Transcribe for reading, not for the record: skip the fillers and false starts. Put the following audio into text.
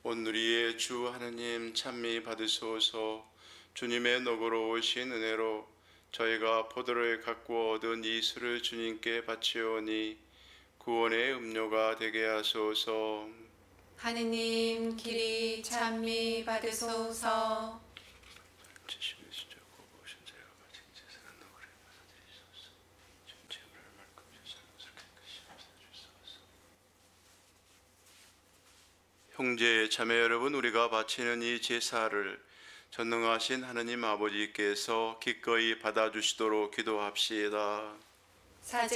온누리의 주 하느님 찬미 받으소서. 주님의 너그러 오신 은혜로 저희가 포도를 갖고 얻은 이 술을 주님께 바치오니 구원의 음료가 되게 하소서. 하느님 길이 찬미 받으소서. 형제 자매 여러분, 우리가 바치는 이 제사를 전능하신 하느님 아버지께서 기꺼이 받아주시도록 기도합시다. 사제